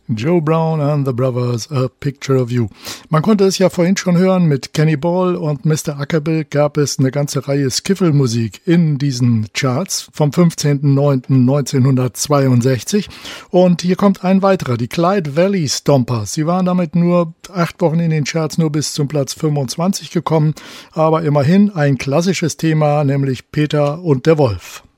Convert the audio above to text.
Joe Brown and the Brothers, A Picture of You. Man konnte es ja vorhin schon hören, mit Kenny Ball und Mr. Ackerbill gab es eine ganze Reihe Skiffle-Musik in diesen Charts vom 15.09.1962. Und hier kommt ein weiterer, die Clyde Valley Stompers. Sie waren damit nur 8 Wochen in den Charts, nur bis zum Platz 25 gekommen, aber immerhin ein klassisches Thema, nämlich Peter und der Wolf.